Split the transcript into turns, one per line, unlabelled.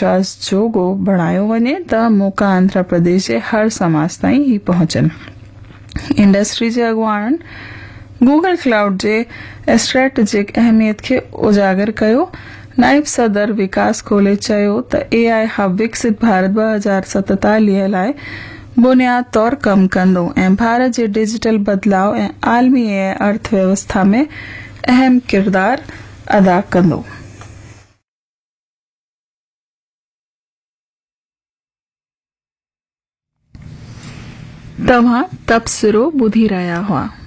विश्वास जोगो बणायो वञे त मौक़ा आंध्र प्रदेश जे हर समाज ताईं ही पहुचनि। इंडस्ट्री जे अॻुवाणनि गूगल क्लाउड जे स्ट्रेटेजिक अहमियत खे उजागर कयो। नायब सदर विकास कोहले चयो त AI हब विकसित भारत 2047 लाइ बुनियाद तौर कम कंदो ऐं भारत जे डिजिटल बदलाव ऐं आलमी AI अर्थव्यवस्था में अहम किरदार अदा कंदो। तव्हां तबसरो ॿुधी रहिया हुआ।